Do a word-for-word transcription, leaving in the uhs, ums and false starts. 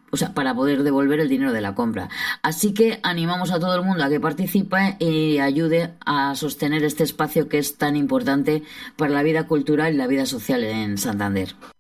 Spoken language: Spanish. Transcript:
o sea, para poder devolver el dinero de la compra. Así que animamos a todo el mundo a que participe y ayude a sostener este espacio que es tan importante para la vida cultural y la vida social en Santander.